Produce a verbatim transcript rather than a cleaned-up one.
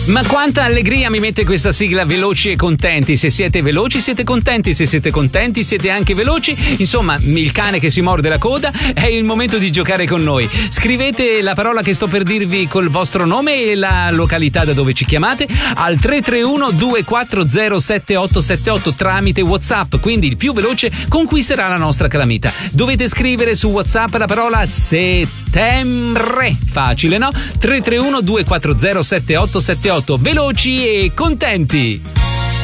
Ma quanta allegria mi mette questa sigla Veloci e Contenti. Se siete veloci siete contenti, se siete contenti siete anche veloci. Insomma, il cane che si morde la coda. È il momento di giocare con noi. Scrivete la parola che sto per dirvi col vostro nome e la località da dove ci chiamate al tre tre uno due quattro zero sette otto sette otto tramite WhatsApp. Quindi il più veloce conquisterà la nostra calamita. Dovete scrivere su WhatsApp la parola settembre. Facile, no? tre tre uno due quattro zero sette otto sette otto. Veloci e contenti.